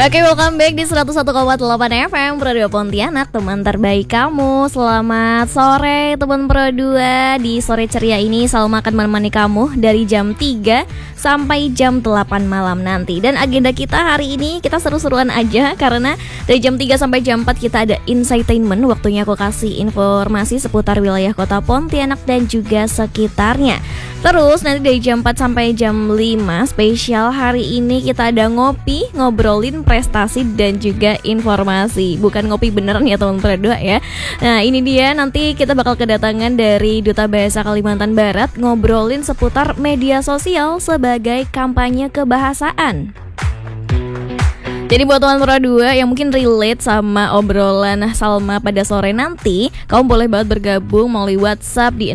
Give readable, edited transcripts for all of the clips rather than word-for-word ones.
Oke, welcome back di 101,8 FM Pro 2 Pontianak, teman terbaik kamu. Selamat sore teman Pro 2. Di sore ceria ini Salma akan menemani kamu dari jam 3 sampai jam 8 malam nanti. Dan agenda kita hari ini kita seru-seruan aja, karena dari jam 3 sampai jam 4 kita ada Insighttainment. Waktunya aku kasih informasi seputar wilayah kota Pontianak dan juga sekitarnya. Terus nanti dari jam 4 sampai jam 5 spesial hari ini kita ada ngopi, ngobrolin prestasi dan juga informasi. Bukan ngopi beneran ya teman berdua ya. Nah ini dia, nanti kita bakal kedatangan dari Duta Bahasa Kalimantan Barat, ngobrolin seputar media sosial sebagai kampanye kebahasaan. Jadi buat teman Pro 2 yang mungkin relate sama obrolan Salma pada sore nanti, kamu boleh banget bergabung melalui WhatsApp di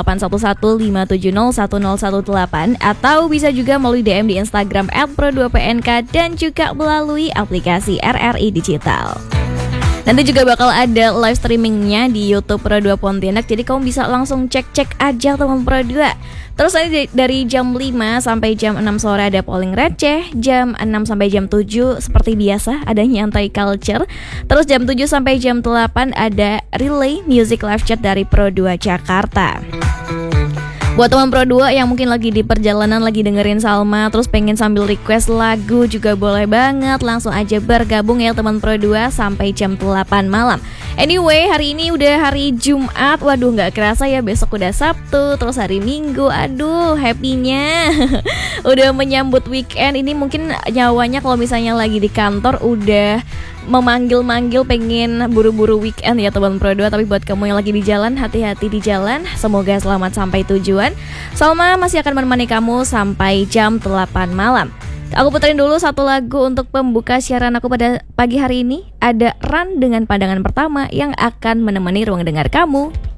081157010118 atau bisa juga melalui DM di Instagram @pro2pnk dan juga melalui aplikasi RRI Digital. Nanti juga bakal ada live streamingnya di YouTube Pro 2 Pontianak, jadi kamu bisa langsung cek-cek aja teman Pro 2. Terus nanti dari jam 5 sampai jam 6 sore ada polling receh, jam 6 sampai jam 7 seperti biasa ada nyantai culture. Terus jam 7 sampai jam 8 ada relay music live chat dari Pro 2 Jakarta. Buat teman Pro 2 yang mungkin lagi di perjalanan, lagi dengerin Salma, terus pengen sambil request lagu juga boleh banget. Langsung aja bergabung ya teman Pro 2 sampai jam 8 malam. Anyway, hari ini udah hari Jumat. Waduh, gak kerasa ya, besok udah Sabtu, terus hari Minggu. Aduh, happy-nya udah menyambut weekend. Ini mungkin nyawanya kalau misalnya lagi di kantor udah memanggil-manggil pengen buru-buru weekend ya teman Pro 2. Tapi buat kamu yang lagi di jalan, hati-hati di jalan. Semoga selamat sampai tujuan. Salma masih akan menemani kamu sampai jam 8 malam. Aku puterin dulu satu lagu untuk pembuka siaran aku pada pagi hari ini. Ada Run dengan pandangan pertama yang akan menemani ruang dengar kamu.